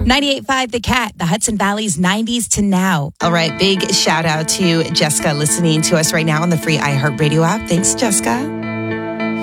98.5 The Cat, the Hudson Valley's 90s to now. All right, big shout out to Jessica listening to us right now on the free iHeartRadio app. Thanks, Jessica.